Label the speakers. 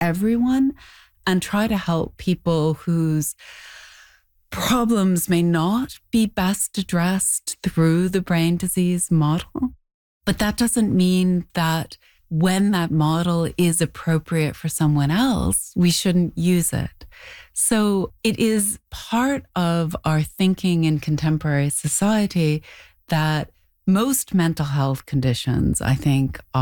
Speaker 1: everyone and try to help people whose problems may not be best addressed through the brain disease model. But that doesn't mean that when that model is appropriate for someone else, we shouldn't use it. So it is part of our thinking in contemporary society that most mental health conditions, I think,